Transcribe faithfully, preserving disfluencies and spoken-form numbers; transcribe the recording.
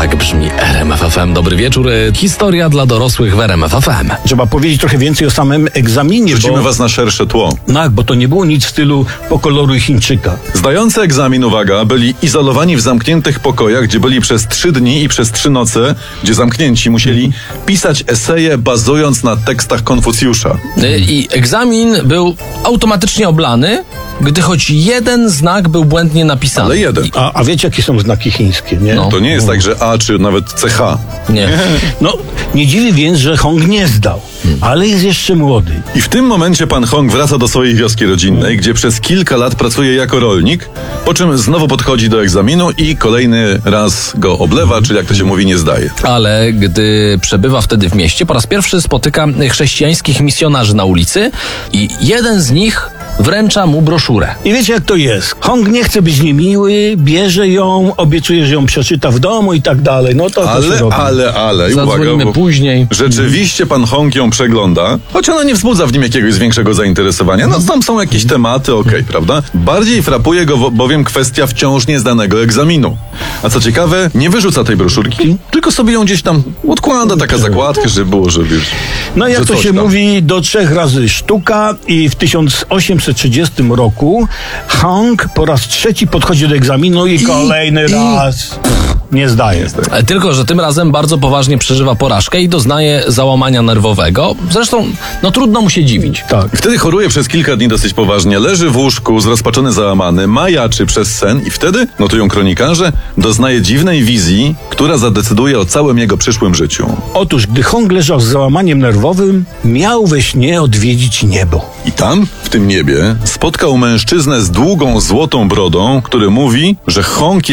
Tak brzmi R M F F M. Dobry wieczór. Historia dla dorosłych w R M F F M. Trzeba powiedzieć trochę więcej o samym egzaminie. Wrzucimy bo... was na szersze tło. Tak, bo to nie było nic w stylu pokoloruj Chińczyka. Zdający egzamin, uwaga, byli izolowani w zamkniętych pokojach, gdzie byli przez trzy dni i przez trzy noce, gdzie zamknięci musieli pisać eseje bazując na tekstach Konfucjusza. I egzamin był automatycznie oblany, gdy choć jeden znak był błędnie napisany. Ale jeden. A, a wiecie, jakie są znaki chińskie, nie? No. To nie jest tak, że A czy nawet C H. Nie. No, nie dziwi więc, że Hong nie zdał, ale jest jeszcze młody. I w tym momencie pan Hong wraca do swojej wioski rodzinnej, gdzie przez kilka lat pracuje jako rolnik, po czym znowu podchodzi do egzaminu i kolejny raz go oblewa, czyli jak to się mówi, nie zdaje. Ale gdy przebywa wtedy w mieście, po raz pierwszy spotyka chrześcijańskich misjonarzy na ulicy i jeden z nich wręcza mu broszurę. I wiecie, jak to jest? Hong nie chce być niemiły, bierze ją, obiecuje, że ją przeczyta w domu i tak dalej. No to, to się Ale, robi. ale, ale, i uwaga, Zadzwonimy bo później. rzeczywiście pan Hong ją przegląda, choć ona nie wzbudza w nim jakiegoś większego zainteresowania. No tam są jakieś tematy, okej, prawda? Bardziej frapuje go bowiem kwestia wciąż niezdanego egzaminu. A co ciekawe, nie wyrzuca tej broszurki, tylko sobie ją gdzieś tam odkłada, taka zakładka, żeby było, że wiesz, No jak że to coś się tam. mówi, do trzech razy sztuka i w tysiąc osiemset trzydziestym roku Hong po raz trzeci podchodzi do egzaminu i, I- kolejny i- raz nie zdaje. E, Tylko, że tym razem bardzo poważnie przeżywa porażkę i doznaje załamania nerwowego. Zresztą, no trudno mu się dziwić. Tak. Wtedy choruje przez kilka dni dosyć poważnie, leży w łóżku, zrozpaczony, załamany, majaczy przez sen i wtedy, notują kronikarze, doznaje dziwnej wizji, która zadecyduje o całym jego przyszłym życiu. Otóż, gdy Hong leżał z załamaniem nerwowym, miał we śnie odwiedzić niebo. I tam, w tym niebie, spotkał mężczyznę z długą, złotą brodą, który mówi, że Hong